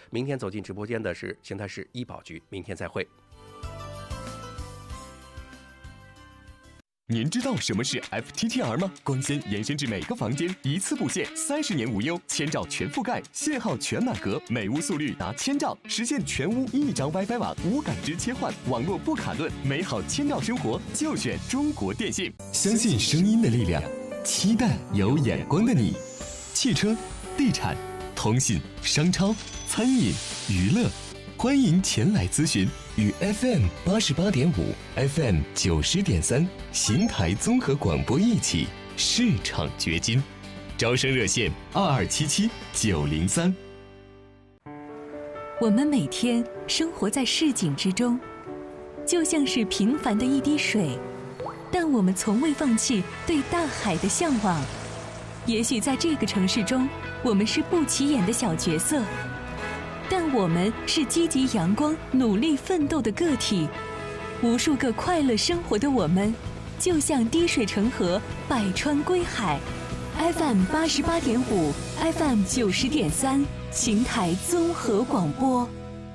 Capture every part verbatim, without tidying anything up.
明天走进直播间的是邢台市医保局，明天再会。 您知道什么是 F T T R 吗？光纤延伸至每个房间，一次布线，三十年无忧，千兆全覆盖，信号全满格，每屋速率达千兆，实现全屋一张 WiFi 网，无感知切换，网络不卡顿，美好千兆生活就选中国电信。相信声音的力量，期待有眼光的你。汽车、地产、通信、商超、餐饮、娱乐，欢迎前来咨询。与 F M 八十八点五、F M 九十点三邢台综合广播一起市场掘金，招生热线二二七七九零三。 我们每天生活在市井之中，就像是平凡的一滴水，但我们从未放弃对大海的向往。也许在这个城市中，我们是不起眼的小角色，但我们是积极阳光、努力奋斗的个体。无数个快乐生活的我们，就像滴水成河，百川归海。F M 八十八点五 ，F M 九十点三，邢台综合广播。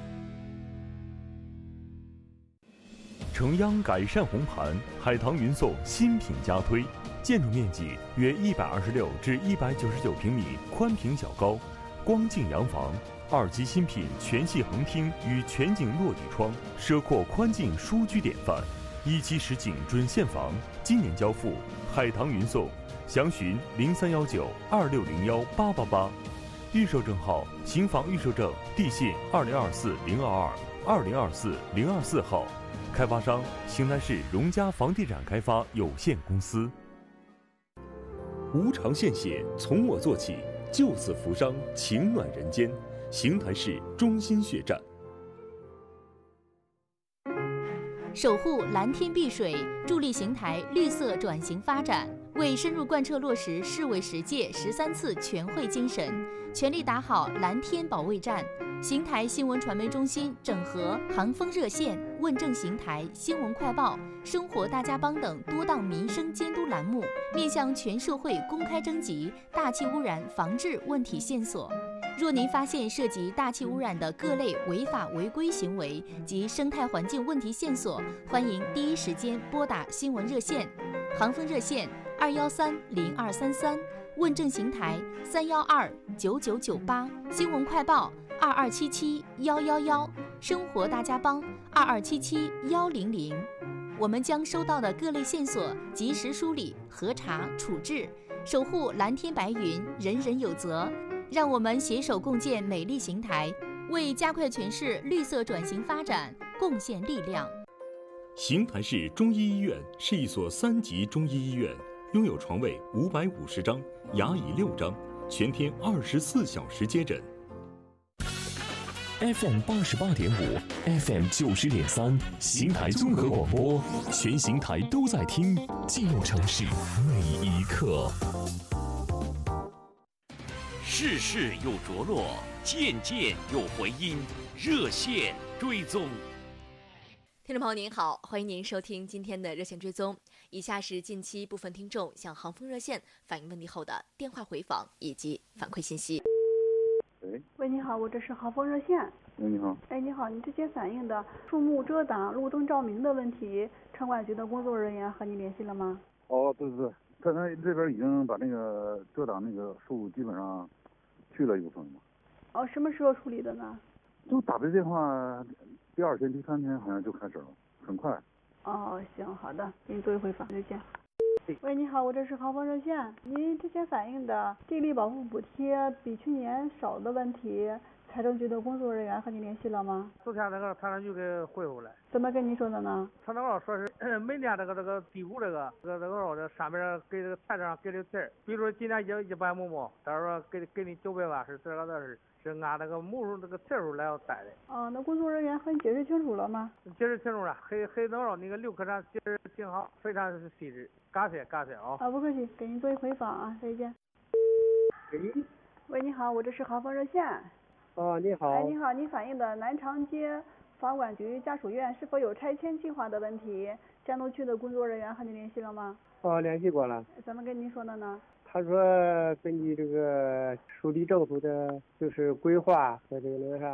城央改善红盘，海棠云颂新品加推，建筑面积约一百二十六至一百九十九平米，宽平小高，光净洋房。二级新品全系横厅与全景落地窗，奢阔宽净舒居典范。一期实景准现房，今年交付，海棠云颂，详询零三幺九二六零幺八八八。预售证号：邢房预售证，地信二零二四零二二二零二四零二四号，开发商：邢台市荣嘉房地产开发有限公司。无偿献血，从我做起，救死扶伤，情暖人间。邢台市中心血站， 守护蓝天碧水，助力邢台绿色转型发展。为深入贯彻落实市委十届十三次全会精神，全力打好蓝天保卫战，邢台新闻传媒中心整合航风热线、问政邢台、新闻快报、生活大家帮等多档民生监督栏目，面向全社会公开征集大气污染防治问题线索。若您发现涉及大气污染的各类违法违规行为及生态环境问题线索，欢迎第一时间拨打新闻热线，航风热线二幺三零二三三，问政邢台三幺二九九九八，新闻快报二二七七幺幺幺，生活大家帮二二七七幺零零。我们将收到的各类线索及时梳理、核查、处置，守护蓝天白云，人人有责。让我们携手共建美丽邢台，为加快全市绿色转型发展贡献力量。 邢台市中医医院是一所三级中医医院，拥有床位五百五十张，牙椅六张，全天二十四小时接诊。 F M 八十八点五 ，F M 九十点三，邢台综合广播，全邢台都在听，记录城市每一刻。 事事有着落，件件有回音，热线追踪。 听众朋友您好，欢迎您收听今天的热线追踪。以下是近期部分听众向航风热线反映问题后的电话回访以及反馈信息。 喂，喂，你好，我这是航风热线。 喂，你好。 哎，你好，你之前反映的树木遮挡、路灯照明的问题，城管局的工作人员和你联系了吗？ 哦，对对对，他他这边已经把那个遮挡那个树基本上去了一部分嘛。 哦，什么时候处理的呢？ 就打这电话，第二天、第三天好像就开始了，很快。 哦，行，好的，给你做一回访，再见。喂，你好，我这是航风热线。您之前反映的地力保护补贴比去年少的问题，财政局的工作人员和你联系了吗？ 昨天那个财政局给回复了。 怎么跟你说的呢？ 他那个说是每年这个这个地库这个这个这个这上面给这个财政上给的钱，比如说今年就一百亩亩，他说给给你九百万是这个这是是按那个亩数这个钱数来要带的。 哦，那工作人员和你解释清楚了吗？ 解释清楚了，很很能让那个刘科长解释挺好，非常细致，感谢感谢啊。 啊，不客气，给您做一回访啊，再见。 喂， 喂，你好，我这是航风热线。 哦，你好。 哎，你好，你反映的南长街房管局家属院是否有拆迁计划的问题，江东区的工作人员和你联系了吗？ 哦，联系过了。 怎么跟您说的呢？ 他说根据这个属地政府的就是规划和这个那个啥，